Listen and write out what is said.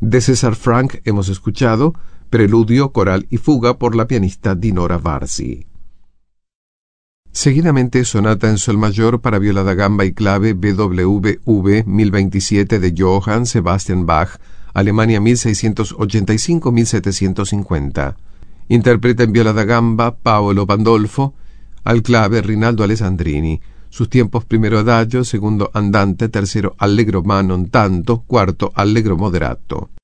De César Franck hemos escuchado Preludio, Coral y Fuga por la pianista Dinora Varzi. Seguidamente, Sonata en Sol mayor para viola da gamba y clave BWV 1027 de Johann Sebastian Bach, Alemania 1685-1750. Interpreta en viola da gamba Paolo Pandolfo, al clave Rinaldo Alessandrini. Sus tiempos: primero adagio, segundo andante, tercero allegro ma non tanto, cuarto allegro moderato.